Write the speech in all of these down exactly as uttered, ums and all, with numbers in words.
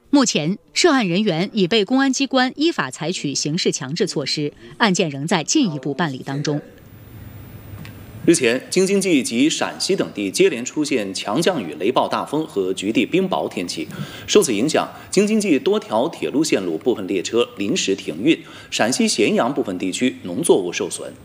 目前，涉案人员已被公安机关依法采取刑事强制措施，案件仍在进一步办理当中。 日前，京津冀及陕西等地接连出现强降雨、雷暴大风和局地冰雹天气，受此影响，京津冀多条铁路线路部分列车临时停运，陕西咸阳部分地区农作物受损。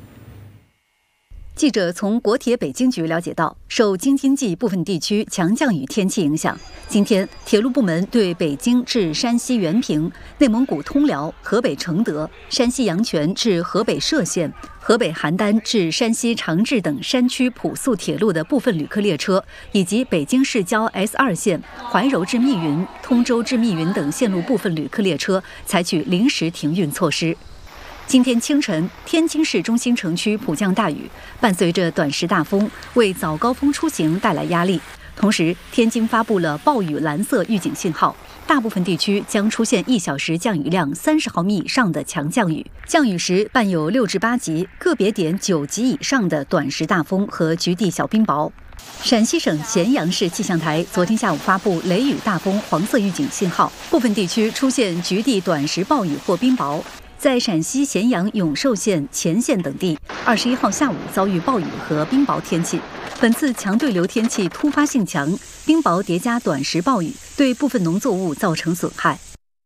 记者从国铁北京局了解到，受京津冀部分地区强降雨天气影响，今天铁路部门对北京至山西原平、内蒙古通辽、河北承德、山西阳泉至河北涉县、河北邯郸至山西长治等山区普速铁路的部分旅客列车，以及北京市郊 S 二 线、怀柔至密云、通州至密云等线路部分旅客列车采取临时停运措施。今天清晨，天津市中心城区普降大雨，伴随着短时大风，为早高峰出行带来压力。同时，天津发布了暴雨蓝色预警信号，大部分地区将出现一小时降雨量三十毫米以上的强降雨，降雨时伴有六至八级，个别点九级以上的短时大风和局地小冰雹。陕西省咸阳市气象台昨天下午发布雷雨大风黄色预警信号，部分地区出现局地短时暴雨或冰雹。在陕西咸阳永寿县、乾县等地，二十一号下午遭遇暴雨和冰雹天气。本次强对流天气突发性强，冰雹叠加短时暴雨，对部分农作物造成损害。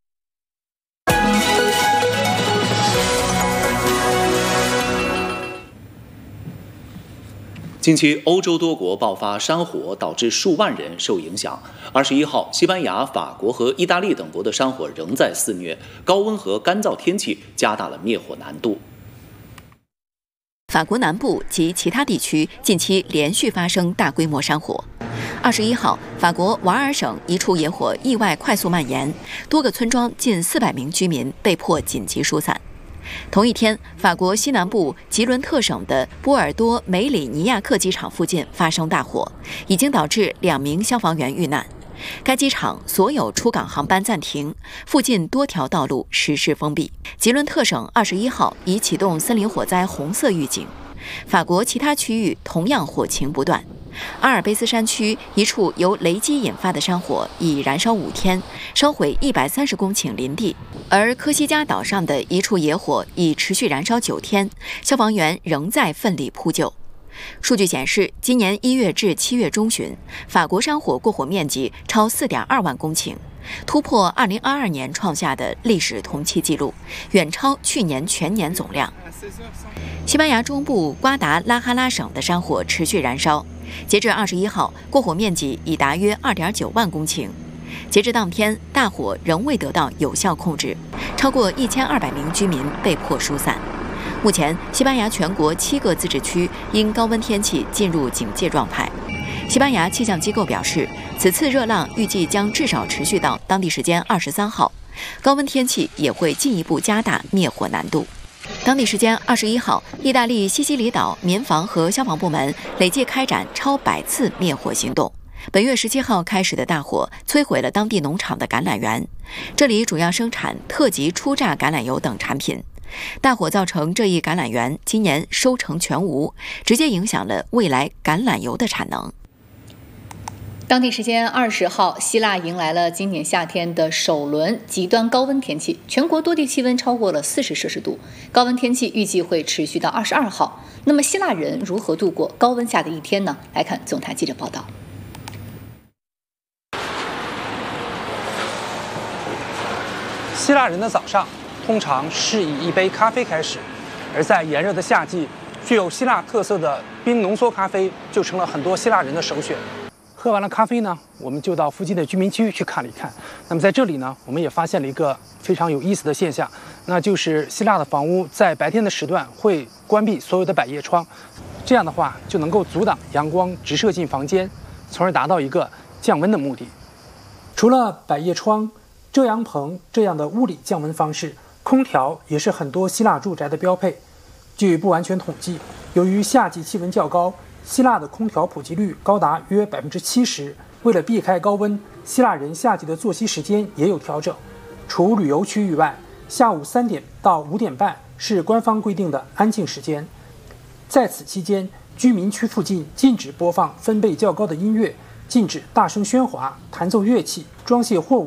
近期，欧洲多国爆发山火，导致数万人受影响。二十一号，西班牙、法国和意大利等国的山火仍在肆虐，高温和干燥天气加大了灭火难度。 法国南部及其他地区近期连续发生大规模山火。二十一号，法国瓦尔省一处野火意外快速蔓延，多个村庄近四百名居民被迫紧急疏散。同一天，法国西南部吉伦特省的波尔多梅里尼亚克机场附近发生大火，已经导致两名消防员遇难。该机场所有出港航班暂停，附近多条道路实施封闭。吉伦特省二十一号已启动森林火灾红色预警。法国其他区域同样火情不断。阿尔卑斯山区一处由雷击引发的山火已燃烧五天，烧毁一百三十公顷林地；而科西嘉岛上的一处野火已持续燃烧九天，消防员仍在奋力扑救。数据显示，今年一月至七月中旬，法国山火过火面积超 四点二万公顷，突破二零二二年创下的历史同期纪录，远超去年全年总量。西班牙中部瓜达拉哈拉省的山火持续燃烧，截至二十一号，过火面积已达约 二点九万公顷。截至当天，大火仍未得到有效控制，超过一千二百名居民被迫疏散。目前，西班牙全国七个自治区因高温天气进入警戒状态。西班牙气象机构表示，此次热浪预计将至少持续到当地时间二十三号，高温天气也会进一步加大灭火难度。当地时间二十一号，意大利西西里岛民防和消防部门累计开展超百次灭火行动。本月十七号开始的大火摧毁了当地农场的橄榄园，这里主要生产特级初榨橄榄油等产品。大火造成这一橄榄园今年收成全无，直接影响了未来橄榄油的产能。 当地时间二十号，希腊迎来了今年夏天的首轮极端高温天气，全国多地气温超过了四十摄氏度。高温天气预计会持续到二十二号。那么，希腊人如何度过高温下的一天呢？来看总台记者报道。 希腊人的早上通常是以一杯咖啡开始，而在炎热的夏季，具有希腊特色的冰浓缩咖啡就成了很多希腊人的首选。喝完了咖啡呢，我们就到附近的居民区去看了一看。那么在这里呢，我们也发现了一个非常有意思的现象，那就是希腊的房屋在白天的时段会关闭所有的百叶窗，这样的话就能够阻挡阳光直射进房间，从而达到一个降温的目的。除了百叶窗、遮阳棚这样的物理降温方式，空调也是很多希腊住宅的标配。据不完全统计，由于夏季气温较高，希腊的空调普及率高达约 百分之七十。 为了避开高温，希腊人夏季的作息时间也有调整。除旅游区域外，下午三点到五点半是官方规定的安静时间。在此期间，居民区附近禁止播放分贝较高的音乐，禁止大声喧哗、弹奏乐器、装卸货物